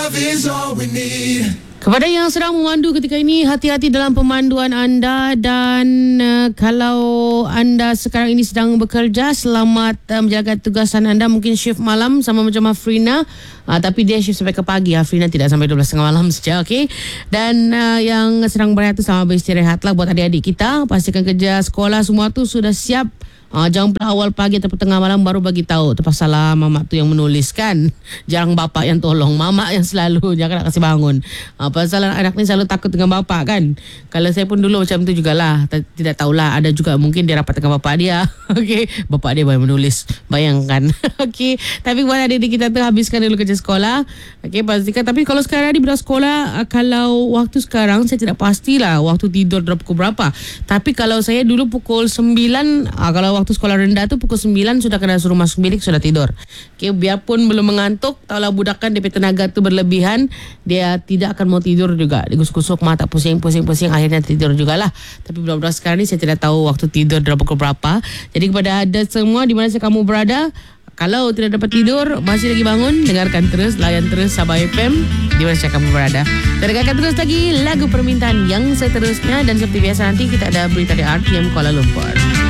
Kepada yang sedang memandu ketika ini, hati-hati dalam pemanduan anda. Dan kalau anda sekarang ini sedang bekerja, selamat menjaga tugasan anda. Mungkin shift malam sama macam Afrina, tapi dia shift sampai ke pagi. Afrina tidak sampai 12.30 malam saja, okey. Dan yang sedang berehat tu sama beristirahatlah. Buat adik-adik kita, pastikan kerja sekolah semua tu sudah siap. Jangan pula awal pagi atau tengah malam baru bagi tahu. Terpaksa lah mamak tu yang menulis kan. Jarang bapak yang tolong, mamak yang selalu jangan nak kasih bangun. Pasal anak ni selalu takut dengan bapak kan. Kalau saya pun dulu macam tu jugalah. Tidak tahulah, ada juga mungkin dia rapat dengan bapak dia. Okey, bapak dia baru menulis. Bayangkan. Okey, tapi buat adik-adik kita tu habiskan dulu kerja sekolah. Okey, pastikan. Tapi kalau sekarang di budak sekolah, kalau waktu sekarang saya tidak pastilah waktu tidur pukul berapa. Tapi kalau saya dulu pukul 9, kalau waktu sekolah rendah tu pukul 9 sudah kena suruh masuk bilik, sudah tidur. Okay, biarpun belum mengantuk, tahulah budak kan DP tenaga tu berlebihan, dia tidak akan mau tidur juga. Dia gusuk-gusuk mata, pusing, akhirnya tidur jugalah. Tapi budak-budak sekarang ni saya tidak tahu waktu tidur pukul berapa. Jadi kepada anda semua di mana kamu berada, kalau tidak dapat tidur, masih lagi bangun, dengarkan terus, layan terus Sabah FM di mana kamu berada. Dan dengarkan terus lagi lagu permintaan yang seterusnya. Dan seperti biasa nanti kita ada berita di RTM Kuala Lumpur.